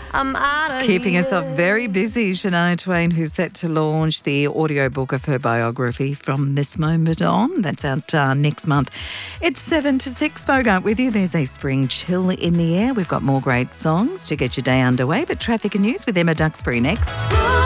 I'm out of Keeping here. herself very busy, Shania Twain, who's set to launch the audiobook of her biography From This Moment On. That's out next month. It's 7 to 6, Bogart with you. There's a spring chill in the air. We've got more great songs to get your day underway, but traffic and news with Emma Duxbury next.